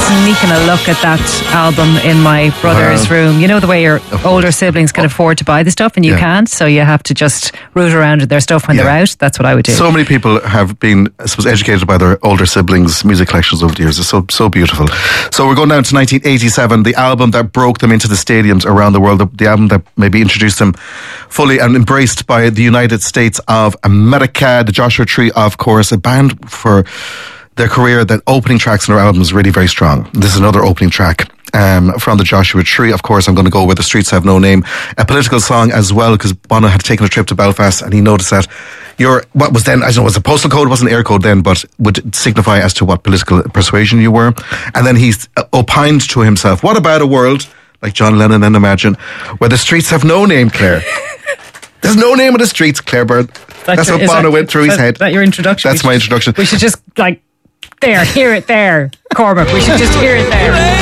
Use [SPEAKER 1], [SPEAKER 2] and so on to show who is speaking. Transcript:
[SPEAKER 1] sneaking a look at that album in my brother's room. You know the way your older siblings can afford to buy the stuff and you can't, so you have to just root around with their stuff when they're out. That's what I would do.
[SPEAKER 2] So many people have been, I suppose, educated by their older siblings' music collections over the years. It's so beautiful. So we're going down to 1987, the album that broke them into the stadiums around the world, the album that maybe introduced them fully and embraced by the United States of America. The Joshua Tree, of course, a band for their career, the opening tracks in their album is really very strong. This is another opening track from the Joshua Tree. Of course, I'm going to go where the streets have no name. A political song as well, because Bono had taken a trip to Belfast and he noticed that what was then, I don't know, it was a postal code, it wasn't an air code then, but would signify as to what political persuasion you were. And then he opined to himself, what about a world, like John Lennon and Imagine, where the streets have no name, Claire? There's no name of the streets, Claire Byrne. That's what Bono went through his head.
[SPEAKER 1] Is that your introduction?
[SPEAKER 2] That's my introduction.
[SPEAKER 1] We should just, hear it there, Cormac. We should just hear it there.